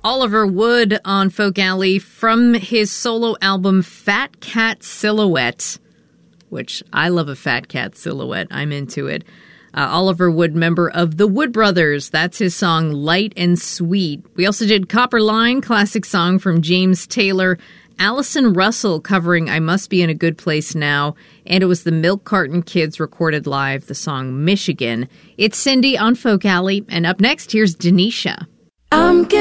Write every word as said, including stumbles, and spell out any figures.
Oliver Wood on Folk Alley from his solo album Fat Cat Silhouette, which I love a fat cat silhouette. I'm into it. Uh, Oliver Wood, member of the Wood Brothers. That's his song Light and Sweet. We also did Copper Line, classic song from James Taylor. Allison Russell covering I Must Be in a Good Place Now. And it was the Milk Carton Kids recorded live, the song Michigan. It's Cindy on Folk Alley. And up next, here's Denisha. I'm